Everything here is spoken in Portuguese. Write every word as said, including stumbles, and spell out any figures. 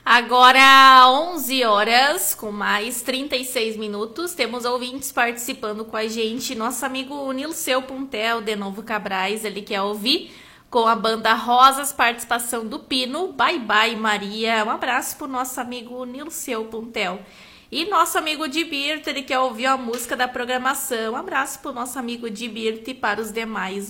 Agora onze horas, com mais trinta e seis minutos, temos ouvintes participando com a gente. Nosso amigo Nilceu Puntel, de Novo Cabrais, ele quer ouvir com a banda Rosas, participação do Pino, Bye Bye Maria. Um abraço pro nosso amigo Nilceu Puntel. E nosso amigo Dibirto, ele quer ouvir a música da programação. Um abraço pro nosso amigo Dibirto e para os demais